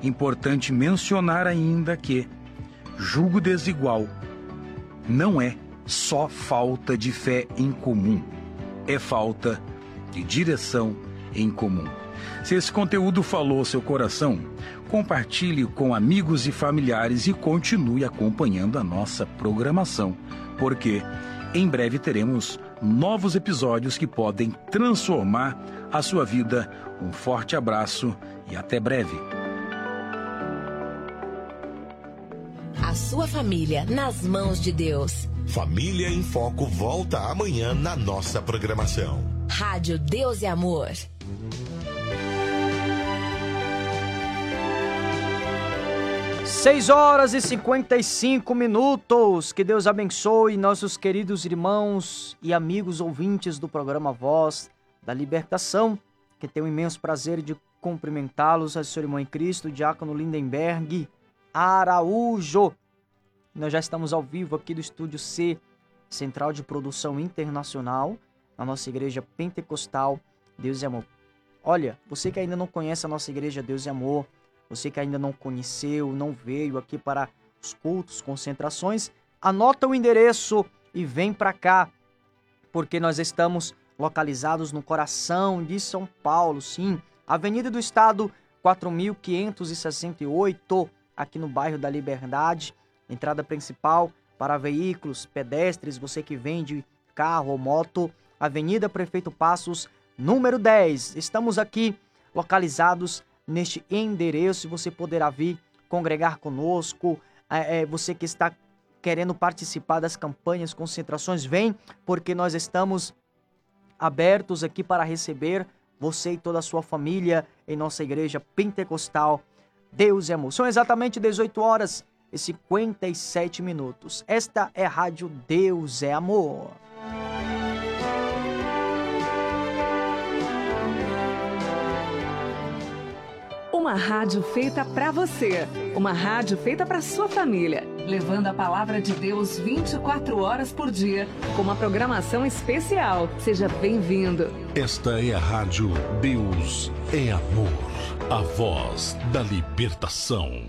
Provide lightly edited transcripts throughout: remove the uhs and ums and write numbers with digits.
Importante mencionar ainda que julgo desigual não é só falta de fé em comum, é falta de direção em comum. Se esse conteúdo falou ao seu coração, compartilhe com amigos e familiares e continue acompanhando a nossa programação, porque em breve teremos novos episódios que podem transformar a sua vida. Um forte abraço e até breve. A sua família nas mãos de Deus. Família em Foco volta amanhã na nossa programação. Rádio Deus e Amor. Seis horas e 55 minutos. Que Deus abençoe nossos queridos irmãos e amigos ouvintes do programa Voz da Libertação, que tenho o imenso prazer de cumprimentá-los, a sua irmã em Cristo, o diácono Lindenberg Araújo. Nós já estamos ao vivo aqui do Estúdio C, Central de Produção Internacional, na nossa igreja pentecostal Deus e Amor. Olha, você que ainda não conhece a nossa igreja Deus e Amor, você que ainda não conheceu, não veio aqui para os cultos, concentrações, anota o endereço e vem para cá, porque nós estamos localizados no coração de São Paulo, sim, Avenida do Estado 4568, aqui no bairro da Liberdade, entrada principal para veículos, pedestres, você que vem de carro ou moto, Avenida Prefeito Passos, número 10. Estamos aqui localizados neste endereço e você poderá vir congregar conosco. Você que está querendo participar das campanhas, concentrações, vem, porque nós estamos abertos aqui para receber você e toda a sua família em nossa igreja pentecostal Deus e Amor. São exatamente 18 horas e 57 minutos. Esta é a Rádio Deus é Amor. Uma rádio feita para você, uma rádio feita para sua família, levando a palavra de Deus 24 horas por dia, com uma programação especial. Seja bem-vindo. Esta é a Rádio Deus é Amor, a voz da libertação.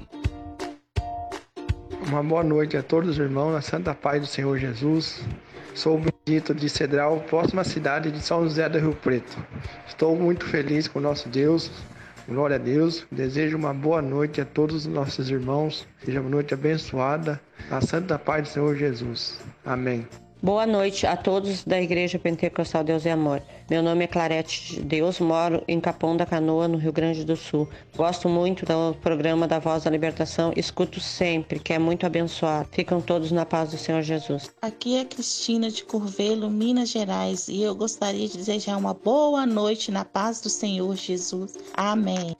Uma boa noite a todos os irmãos, na santa paz do Senhor Jesus. Sou o Benedito de Cedral, próxima cidade de São José do Rio Preto. Estou muito feliz com o nosso Deus. Glória a Deus. Desejo uma boa noite a todos os nossos irmãos. Seja uma noite abençoada. A santa paz do Senhor Jesus. Amém. Boa noite a todos da Igreja Pentecostal Deus e Amor. Meu nome é Clarete de Deus, moro em Capão da Canoa, no Rio Grande do Sul. Gosto muito do programa da Voz da Libertação, escuto sempre, que é muito abençoado. Ficam todos na paz do Senhor Jesus. Aqui é Cristina de Curvelo, Minas Gerais, e eu gostaria de desejar uma boa noite na paz do Senhor Jesus. Amém.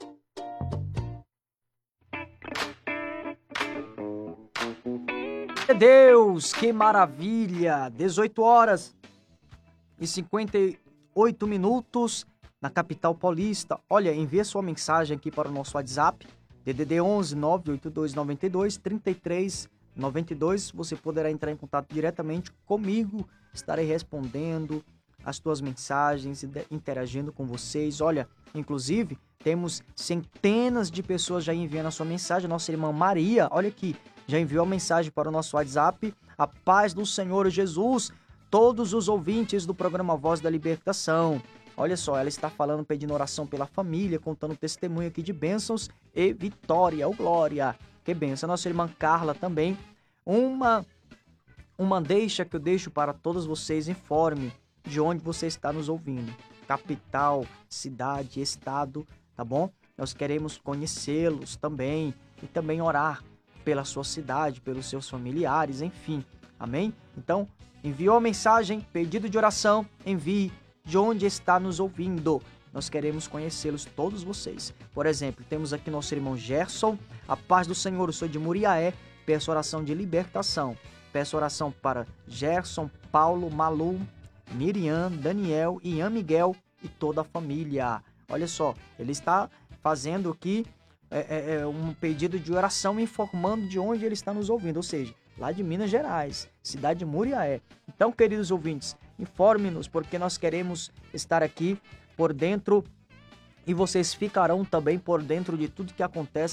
Deus, que maravilha! 18 horas e 58 minutos na capital paulista. Olha, envie sua mensagem aqui para o nosso WhatsApp, DDD 11 982 92 33 92. Você poderá entrar em contato diretamente comigo. Estarei respondendo as tuas mensagens, interagindo com vocês. Olha, inclusive, temos centenas de pessoas já enviando a sua mensagem. Nossa irmã Maria, olha aqui, já enviou a mensagem para o nosso WhatsApp. A paz do Senhor Jesus, todos os ouvintes do programa Voz da Libertação. Olha só, ela está falando, pedindo oração pela família, contando testemunho aqui de bênçãos e vitória. Ô, glória! Que bênção. Nossa irmã Carla também. Uma deixa que eu deixo para todos vocês, informe de onde você está nos ouvindo. Capital, cidade, estado, tá bom? Nós queremos conhecê-los também e também orar pela sua cidade, pelos seus familiares, enfim. Amém? Então, enviou a mensagem, pedido de oração, envie de onde está nos ouvindo. Nós queremos conhecê-los, todos vocês. Por exemplo, temos aqui nosso irmão Gerson. A paz do Senhor, eu sou de Muriaé. Peço oração de libertação. Peço oração para Gerson, Paulo, Malu, Miriam, Daniel, Ian Miguel e toda a família. Olha só, ele está fazendo aqui um pedido de oração, informando de onde ele está nos ouvindo, ou seja, lá de Minas Gerais, cidade de Muriaé. Então, queridos ouvintes, informe-nos, porque nós queremos estar aqui por dentro e vocês ficarão também por dentro de tudo que acontece